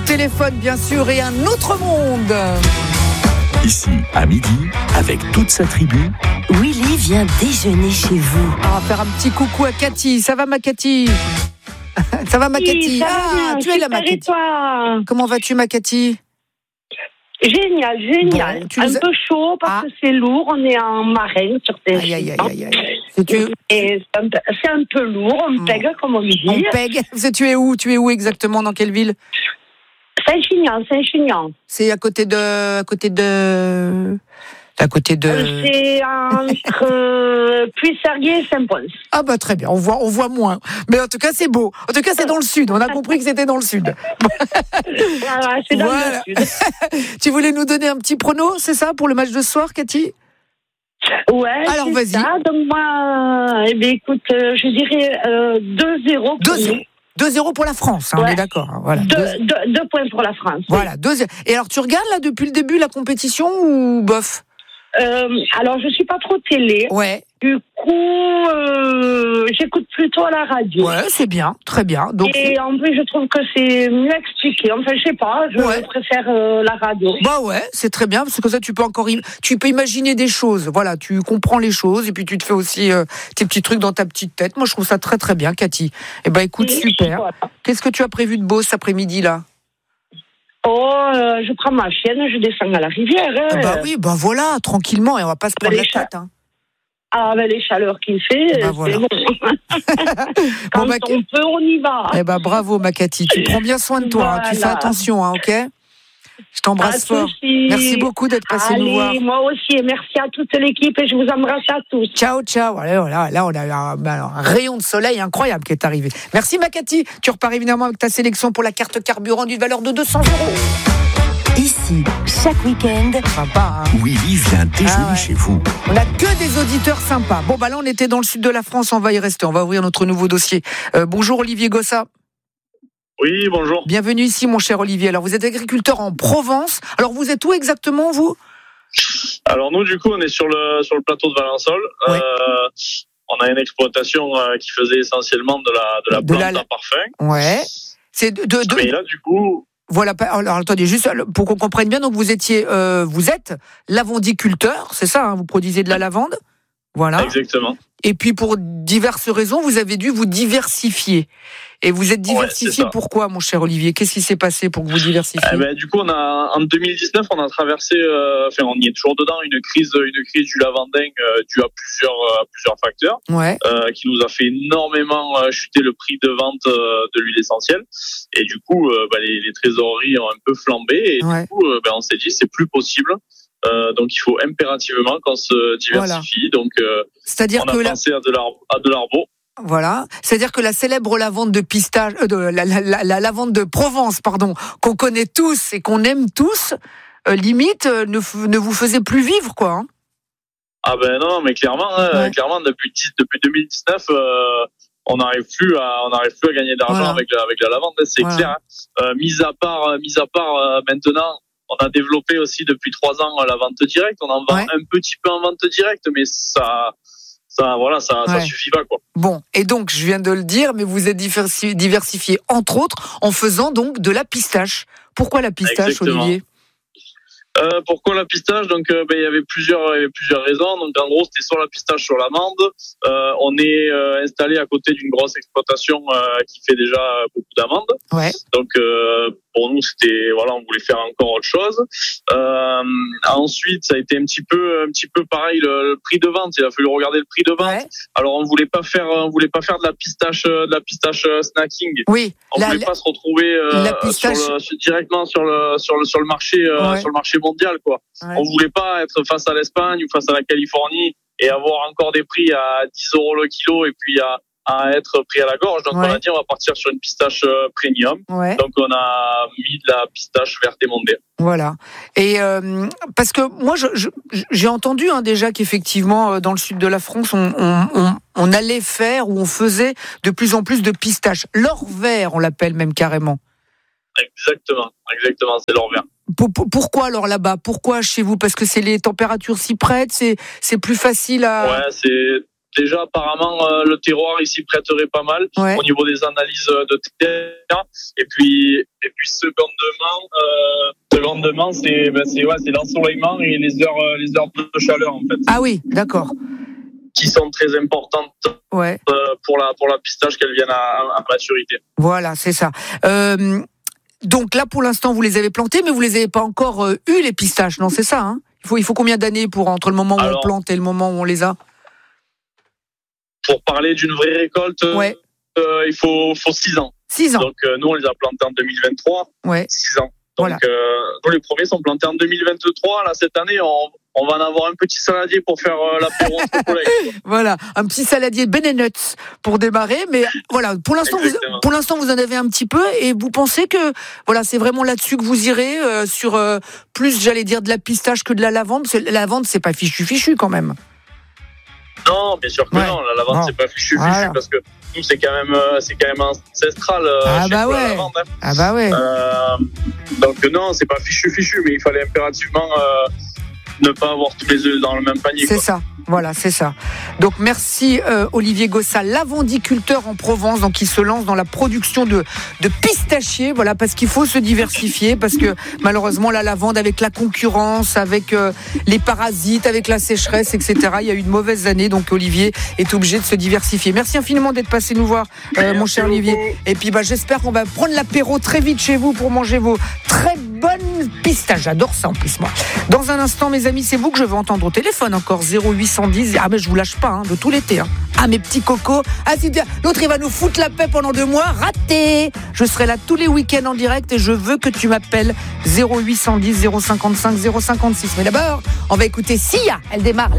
téléphone, bien sûr, et un autre monde. Ici, à midi, avec toute sa tribu, Willy vient déjeuner chez vous. On va faire un petit coucou à Cathy. Ça va, ma Cathy? Ça va, ma Cathy? Ah, tu es là, ma Cathy. Comment vas-tu, ma Cathy? Génial. Bon, un peu chaud parce que c'est lourd. On est en marin sur tes. Aïe. Et c'est un peu lourd. On pègue, comme on dit. On pègue. Tu es où? Tu es où exactement? Dans quelle ville? Saint-Chinian. C'est à côté de. C'est entre Puy-Serguier et Saint-Pons. Ah bah très bien, on voit moins. Mais en tout cas, c'est beau. En tout cas, c'est dans le sud. On a compris que c'était dans le sud. Voilà, c'est dans le sud. Tu voulais nous donner un petit prono, c'est ça, pour le match de ce soir, Cathy? Ouais. Alors, c'est vas-y. Ça. Donc moi, écoute, je dirais 2-0. 2-0. 2-0 pour la France, on est d'accord. Hein, voilà. 2 points pour la France. Voilà, 2-0. Et alors, tu regardes là depuis le début la compétition ou bof? Alors, je suis pas trop télé. Ouais. Du coup, j'écoute plutôt à la radio. Ouais, c'est bien, très bien. Donc, et en plus, je trouve que c'est mieux expliqué. Enfin, je sais pas, je préfère la radio. Bah ouais, c'est très bien, parce que comme ça, tu peux imaginer des choses. Voilà, tu comprends les choses, et puis tu te fais aussi tes petits trucs dans ta petite tête. Moi, je trouve ça très très bien, Cathy. Eh ben, écoute, super. Voilà. Qu'est-ce que tu as prévu de beau cet après-midi, là? Je prends ma chienne, je descends à la rivière. Bah oui, bah voilà, tranquillement, et on va pas se prendre la tête. Hein. Ah, ben les chaleurs qu'il fait, voilà. c'est bon. Quand on peut, on y va. Eh ben, bravo, ma Cathy. Tu prends bien soin de toi, voilà. Hein. Tu fais attention, hein, ok? Je t'embrasse fort. Merci beaucoup d'être passé nous voir. Moi aussi, et merci à toute l'équipe et je vous embrasse à tous. Ciao. Voilà, là, on a eu un rayon de soleil incroyable qui est arrivé. Merci, ma Cathy. Tu repars évidemment avec ta sélection pour la carte carburant d'une valeur de 200 €. Ici, chaque week-end, sympa, hein. Willy vient déjeuner chez vous. On n'a que des auditeurs sympas. Bon, bah là, on était dans le sud de la France, on va y rester. On va ouvrir notre nouveau dossier. Bonjour, Olivier Gossa. Oui, bonjour. Bienvenue ici, mon cher Olivier. Alors, vous êtes agriculteur en Provence. Alors, vous êtes où exactement, vous? Alors, nous, du coup, on est sur le plateau de Valençol. Ouais. On a une exploitation qui faisait essentiellement de la plante à parfum. Ouais. C'est Mais là, du coup... Voilà, alors attendez, juste pour qu'on comprenne bien, donc vous êtes lavandiculteur, c'est ça, hein, vous produisez de la lavande? Voilà. Exactement. Et puis pour diverses raisons, vous avez dû vous diversifier. Et vous êtes diversifié pourquoi, mon cher Olivier? Qu'est-ce qui s'est passé pour que vous diversifiez? Du coup, en 2019, on a traversé, on y est toujours dedans, une crise du lavandin due à plusieurs facteurs, qui nous a fait énormément chuter le prix de vente de l'huile essentielle. Et du coup, les trésoreries ont un peu flambé. Et du coup, on s'est dit, c'est plus possible. Donc il faut impérativement qu'on se diversifie. Voilà. Donc c'est-à-dire on a pensé à de l'arbo. Voilà, c'est-à-dire que la célèbre lavande de pistache, la lavande de Provence, pardon, qu'on connaît tous et qu'on aime tous, limite ne vous faisait plus vivre, quoi. Hein. Ah ben non, mais clairement, depuis 2019, on n'arrive plus à gagner de l'argent avec la lavande, c'est clair. Hein. Mis à part maintenant. On a développé aussi depuis 3 ans la vente directe. On en vend un petit peu en vente directe, mais ça suffit pas, quoi. Bon, et donc, je viens de le dire, mais vous êtes diversifié, entre autres, en faisant donc de la pistache. Pourquoi la pistache, exactement. Olivier? Pourquoi la pistache? Donc, il y avait plusieurs raisons. Donc, en gros, c'était soit la pistache, soit l'amande. On est installé à côté d'une grosse exploitation qui fait déjà beaucoup d'amandes. Ouais. Donc, pour nous, c'était on voulait faire encore autre chose. Ensuite, ça a été un petit peu pareil le prix de vente. Il a fallu regarder le prix de vente. Ouais. Alors, on voulait pas faire de la pistache snacking. Oui. On voulait pas se retrouver directement sur le marché sur le marché mondial, quoi. Ouais. On voulait pas être face à l'Espagne ou face à la Californie et avoir encore des prix à 10 € le kilo et puis à être pris à la gorge. Donc on a dit on va partir sur une pistache premium. Ouais. Donc on a mis de la pistache verte émondée. Voilà. Et parce que moi j'ai entendu déjà qu'effectivement dans le sud de la France on allait faire ou on faisait de plus en plus de pistaches. L'or vert, on l'appelle même carrément. Exactement, c'est l'or vert. Pourquoi alors là-bas? Pourquoi chez vous? Parce que c'est les températures s'y prêtent, c'est plus facile à... Ouais, déjà, apparemment, le terroir ici prêterait pas mal au niveau des analyses de terre. Et puis secondement, c'est l'ensoleillement et les heures de chaleur, en fait. Ah oui, d'accord. Qui sont très importantes pour la pistache, qu'elles viennent à maturité. Voilà, c'est ça. Donc là, pour l'instant, vous les avez plantés, mais vous les avez pas encore eu, les pistaches, non, c'est ça, hein? Il faut combien d'années entre le moment où on plante et le moment où on les a? Pour parler d'une vraie récolte, il faut 6 ans. 6 ans. Donc nous, on les a plantés en 2023. 6 ans. Donc nous, les premiers sont plantés en 2023. Là, cette année, on va en avoir un petit saladier pour faire l'apéro entre collègues. Voilà, un petit saladier Ben & Nuts pour démarrer. Mais voilà, pour l'instant, vous en avez un petit peu, et vous pensez que voilà, c'est vraiment là-dessus que vous irez sur plus, j'allais dire, de la pistache que de la lavande. Parce que la lavande, c'est pas fichu quand même. Non, bien sûr que non. La lavande, c'est pas fichu parce que nous, c'est quand même ancestral. La lavande, hein. Ah bah ouais. Donc non, c'est pas fichu, mais il fallait impérativement ne pas avoir tous les œufs dans le même panier. C'est ça. Voilà, c'est ça. Donc merci Olivier Gossa, lavandiculteur en Provence, donc qui se lance dans la production de pistachiers, voilà, parce qu'il faut se diversifier, parce que malheureusement la lavande, avec la concurrence, avec les parasites, avec la sécheresse, etc., il y a eu de mauvaises années, donc Olivier est obligé de se diversifier. Merci infiniment d'être passé nous voir, mon cher Olivier. Et puis j'espère qu'on va prendre l'apéro très vite chez vous pour manger vos très bonnes pistaches. J'adore ça en plus, moi. Dans un instant, mes amis, c'est vous que je vais entendre au téléphone, encore 0810. Ah mais je vous lâche pas, de tout l'été. Ah mes petits cocos. Ah si l'autre il va nous foutre la paix pendant 2 mois. Raté. Je serai là tous les week-ends en direct et je veux que tu m'appelles 0810 055 056. Mais d'abord, on va écouter Sia. Elle démarre.